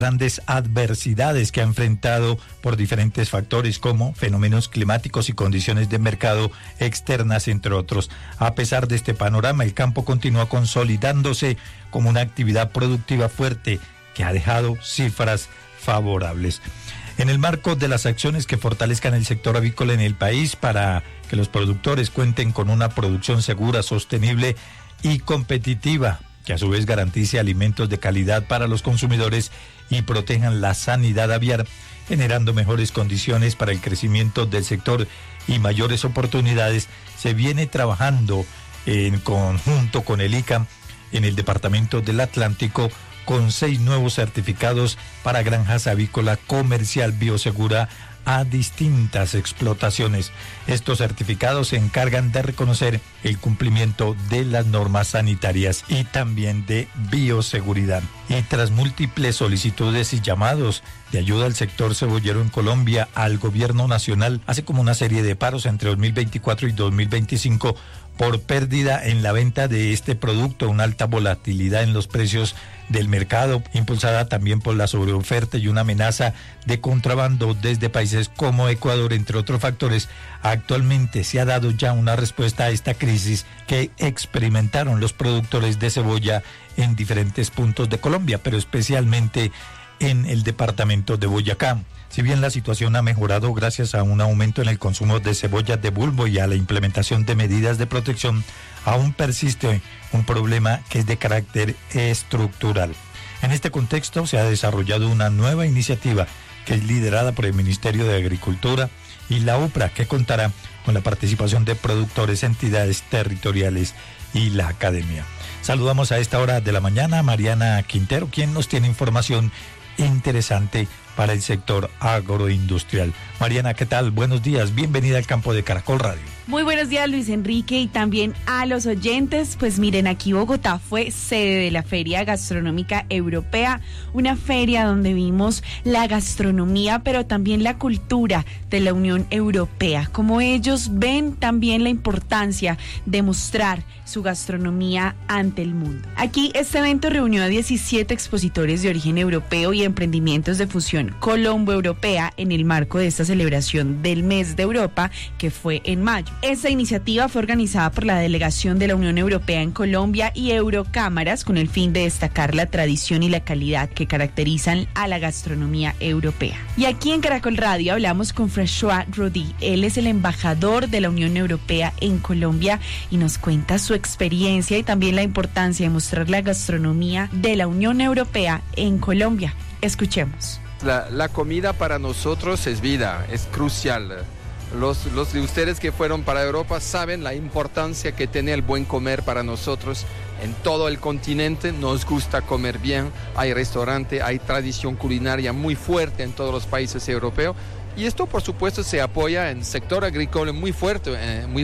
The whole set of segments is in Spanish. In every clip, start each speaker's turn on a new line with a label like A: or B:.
A: grandes adversidades que ha enfrentado por diferentes factores como fenómenos climáticos y condiciones de mercado externas, entre otros. A pesar de este panorama, el campo continúa consolidándose como una actividad productiva fuerte que ha dejado cifras favorables. En el marco de las acciones que fortalezcan el sector avícola en el país para que los productores cuenten con una producción segura, sostenible y competitiva, que a su vez garantice alimentos de calidad para los consumidores y protejan la sanidad aviar, generando mejores condiciones para el crecimiento del sector y mayores oportunidades, se viene trabajando en conjunto con el ICA en el Departamento del Atlántico con 6 nuevos certificados para granjas avícola comercial biosegura a distintas explotaciones. Estos certificados se encargan de reconocer el cumplimiento de las normas sanitarias y también de bioseguridad. Y tras múltiples solicitudes y llamados de ayuda al sector cebollero en Colombia al gobierno nacional, hace como una serie de paros entre 2024 y 2025 por pérdida en la venta de este producto, una alta volatilidad en los precios del mercado, impulsada también por la sobreoferta y una amenaza de contrabando desde países como Ecuador, entre otros factores. Actualmente se ha dado ya una respuesta a esta crisis que experimentaron los productores de cebolla en diferentes puntos de Colombia, pero especialmente en el departamento de Boyacá. Si bien la situación ha mejorado gracias a un aumento en el consumo de cebollas de bulbo y a la implementación de medidas de protección, aún persiste un problema que es de carácter estructural. En este contexto se ha desarrollado una nueva iniciativa que es liderada por el Ministerio de Agricultura y la UPRA, que contará con la participación de productores, entidades territoriales y la academia. Saludamos a esta hora de la mañana a Mariana Quintero, quien nos tiene información interesante para el sector agroindustrial. Mariana, ¿qué tal? Buenos días, bienvenida al campo de Caracol Radio.
B: Muy buenos días, Luis Enrique, y también a los oyentes. Pues miren, aquí Bogotá fue sede de la Feria Gastronómica Europea, una feria donde vimos la gastronomía, pero también la cultura de la Unión Europea, como ellos ven también la importancia de mostrar su gastronomía ante el mundo. Aquí este evento reunió a 17 expositores de origen europeo y emprendimientos de fusión colombo-europea en el marco de esta celebración del Mes de Europa, que fue en mayo. Esta iniciativa fue organizada por la Delegación de la Unión Europea en Colombia y Eurocámaras con el fin de destacar la tradición y la calidad que caracterizan a la gastronomía europea. Y aquí en Caracol Radio hablamos con François Rodi. Él es el embajador de la Unión Europea en Colombia y nos cuenta su experiencia y también la importancia de mostrar la gastronomía de la Unión Europea en Colombia. Escuchemos.
C: La comida para nosotros es vida, es crucial. Los de ustedes que fueron para Europa saben la importancia que tiene el buen comer para nosotros. En todo el continente nos gusta comer bien, hay restaurante, hay tradición culinaria muy fuerte en todos los países europeos. Y esto, por supuesto, se apoya en el sector agrícola muy fuerte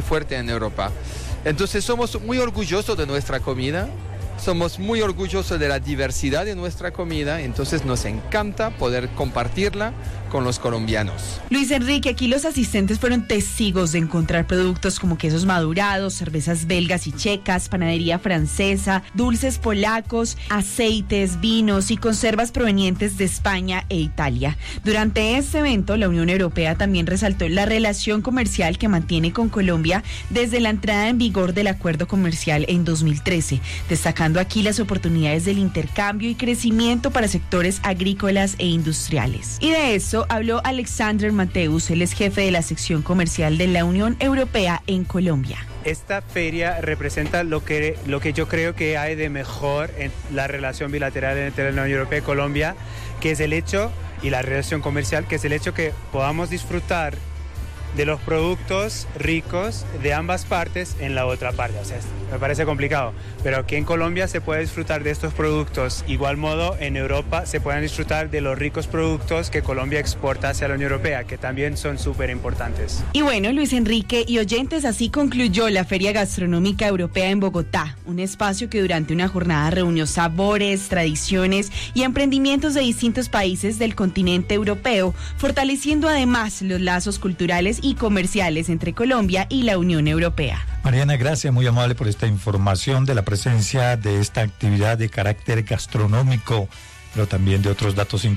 C: en Europa. Entonces somos muy orgullosos de nuestra comida. Somos muy orgullosos de la diversidad de nuestra comida, entonces nos encanta poder compartirla con los colombianos.
B: Luis Enrique, aquí los asistentes fueron testigos de encontrar productos como quesos madurados, cervezas belgas y checas, panadería francesa, dulces polacos, aceites, vinos y conservas provenientes de España e Italia. Durante este evento, la Unión Europea también resaltó la relación comercial que mantiene con Colombia desde la entrada en vigor del acuerdo comercial en 2013, destacando aquí las oportunidades del intercambio y crecimiento para sectores agrícolas e industriales. Y de eso habló Alexander Mateus, él es jefe de la sección comercial de la Unión Europea en Colombia.
D: Esta feria representa lo que yo creo que hay de mejor en la relación bilateral entre la Unión Europea y Colombia, que es el hecho, y la relación comercial, que es el hecho que podamos disfrutar de los productos ricos de ambas partes en la otra parte. O sea, me parece complicado, pero aquí en Colombia se puede disfrutar de estos productos. Igual modo, en Europa se pueden disfrutar de los ricos productos que Colombia exporta hacia la Unión Europea, que también son súper importantes.
B: Y bueno, Luis Enrique y oyentes, así concluyó la Feria Gastronómica Europea en Bogotá, un espacio que durante una jornada reunió sabores, tradiciones y emprendimientos de distintos países del continente europeo, fortaleciendo además los lazos culturales y comerciales entre Colombia y la Unión Europea.
A: Mariana, gracias, muy amable por esta información de la presencia de esta actividad de carácter gastronómico pero también de otros datos